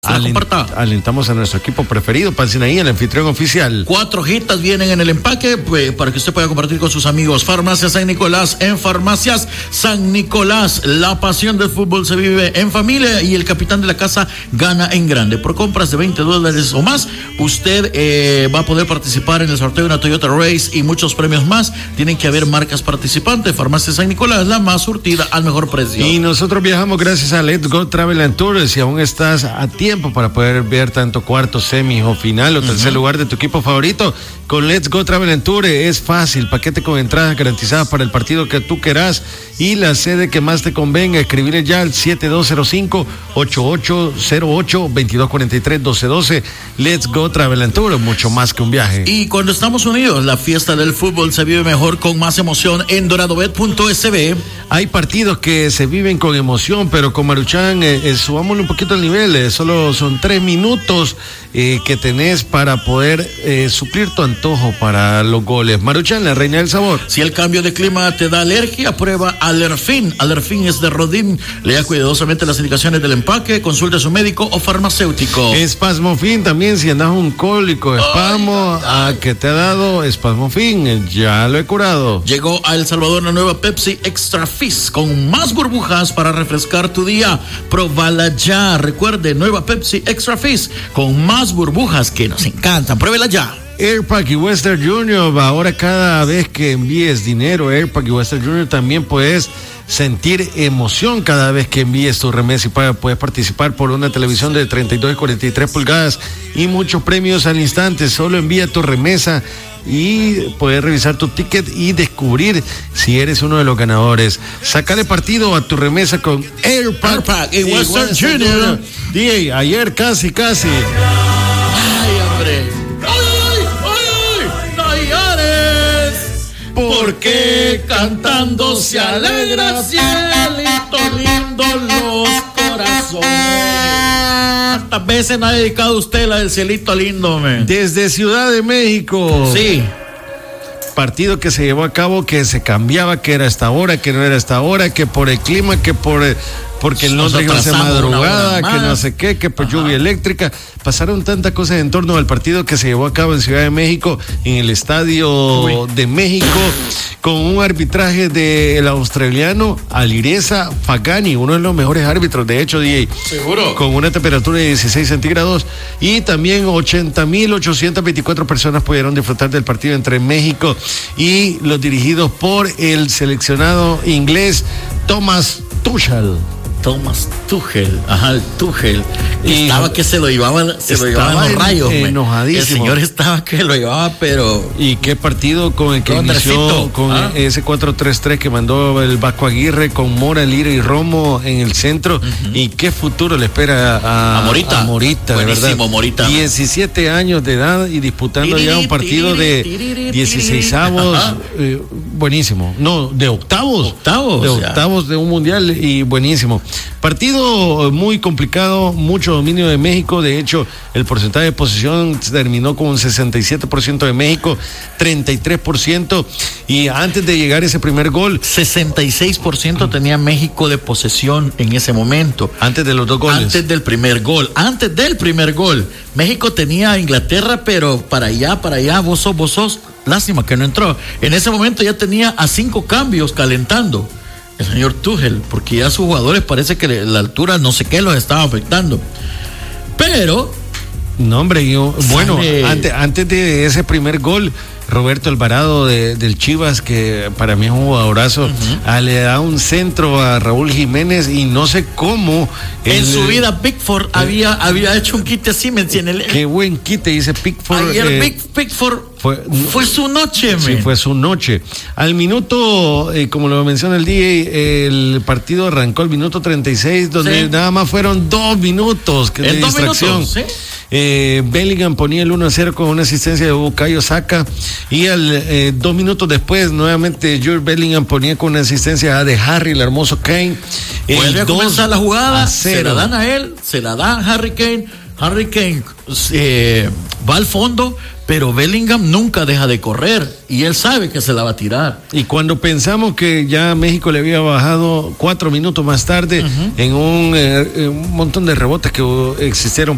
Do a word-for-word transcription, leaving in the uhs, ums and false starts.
Alent, alentamos a nuestro equipo preferido, pasen ahí, el anfitrión oficial. Cuatro hojitas vienen en el empaque pues, para que usted pueda compartir con sus amigos. Farmacias San Nicolás, en Farmacias San Nicolás, la pasión del fútbol se vive en familia y el capitán de la casa gana en grande. Por compras de veinte dólares o más, usted eh, va a poder participar en el sorteo de una Toyota Race y muchos premios más. Tienen que haber marcas participantes. Farmacias San Nicolás, la más surtida al mejor precio. Y nosotros viajamos gracias a Let's Go Travel and Tour. Si aún estás a tiempo para poder ver tanto cuarto, semis o final o tercer uh-huh. lugar de tu equipo favorito, con Let's Go Travel and Tour es fácil, paquete con entradas garantizadas para el partido que tú querás y la sede que más te convenga. Escribirle ya al siete dos cero cinco, ocho ocho cero ocho, veintidós cuarenta y tres, doce doce. Let's Go Travel and Tour, mucho más que un viaje. Y cuando estamos unidos, la fiesta del fútbol se vive mejor con más emoción en doradobet punto es be. Hay partidos que se viven con emoción, pero con Maruchan eh, eh, subámosle un poquito el nivel, eh, solo son tres minutos eh, que tenés para poder eh, suplir tu antojo para los goles. Maruchan, la reina del sabor. Si el cambio de clima te da alergia, prueba Alerfin. Alerfin es de Rodin. Lea cuidadosamente las indicaciones del empaque, consulte a su médico o farmacéutico. Espasmofin también, si andas un cólico, espasmo, ¿a qué te ha dado? Espasmofin, ya lo he curado. Llegó a El Salvador la nueva Pepsi Extra Fizz con más burbujas para refrescar tu día. Probala ya. Recuerde, nueva Pepsi Extra Fizz con más burbujas que nos encantan. Pruébela ya. Airpack y Western Junior, ahora cada vez que envíes dinero a Airpack y Western Junior también puedes sentir emoción cada vez que envíes tu remesa y puedes participar por una televisión de treinta y dos y cuarenta y tres pulgadas y muchos premios al instante. Solo envía tu remesa y puedes revisar tu ticket y descubrir si eres uno de los ganadores. Sácale partido a tu remesa con Airpack, Airpack y Western, Western Junior. Junior. D A, ayer casi, casi. Ay, hombre. Porque cantando se alegra cielito lindo los corazones. ¿Cuántas veces me ha dedicado usted la del cielito lindo, man? Desde Ciudad de México. Sí. Partido que se llevó a cabo, que se cambiaba, que era esta hora, que no era esta hora, que por el clima, que por porque el norte iba a ser madrugada, que no sé qué, que por Ajá. lluvia eléctrica. Pasaron tantas cosas en torno al partido que se llevó a cabo en Ciudad de México, en el Estadio Uy. de México, con un arbitraje del australiano Alireza Fagani, uno de los mejores árbitros, de hecho, D J. Seguro. Con una temperatura de dieciséis centígrados y también ochenta mil ochocientas veinticuatro personas pudieron disfrutar del partido entre México y los dirigidos por el seleccionado inglés Thomas Tuchel. Thomas Tuchel, ajá, Tuchel. Y estaba que se lo llevaba, se lo llevaba los rayos. Enojadísimo. El señor estaba que lo llevaba, pero. ¿Y qué partido con el que inició con ¿Ah? ese cuatro tres tres que mandó el Vasco Aguirre con Mora, Lira y Romo en el centro? Uh-huh. ¿Y qué futuro le espera a, a Morita? A Morita, de verdad. Morita. diecisiete años de edad y disputando ya un partido de dieciseisavos. Eh, buenísimo. No, de octavos. Octavos. De octavos de un mundial y buenísimo. Partido muy complicado, mucho dominio de México. De hecho, el porcentaje de posesión terminó con un sesenta y siete por ciento de México, treinta y tres por ciento. Y antes de llegar ese primer gol, sesenta y seis por ciento tenía México de posesión en ese momento. Antes de los dos goles. Antes del primer gol. Antes del primer gol. México tenía a Inglaterra, pero para allá, para allá, vos sos, vos sos. Lástima que no entró. En ese momento ya tenía a cinco cambios calentando el señor Tuchel, porque ya sus jugadores parece que la altura no sé qué los estaba afectando. Pero no, hombre, yo, bueno, sale... antes, antes de ese primer gol, Roberto Alvarado de, del Chivas, que para mí es un jugadorazo, uh-huh. a, le da un centro a Raúl Jiménez y no sé cómo. En el, su vida Pickford eh, había, había hecho un quite así, ¿me entiendes? Qué buen quite, dice Pickford. Ayer eh, Pickford fue, fue su noche, Sí, man. fue su noche. Al minuto, eh, como lo menciona el D J, el partido arrancó al minuto treinta y seis, donde sí. nada más fueron dos minutos que de dos distracción. Minutos, ¿sí? Eh, Bellingham ponía el uno a cero con una asistencia de Bukayo Saka y al, eh, dos minutos después nuevamente Jude Bellingham ponía con una asistencia de Harry, el hermoso Kane. Vuelve a comenzar la jugada, se la dan a él, se la dan a Harry Kane. Harry Kane eh, va al fondo, pero Bellingham nunca deja de correr y él sabe que se la va a tirar. Y cuando pensamos que ya México le había bajado cuatro minutos más tarde, uh-huh. en un, eh, un montón de rebotes que existieron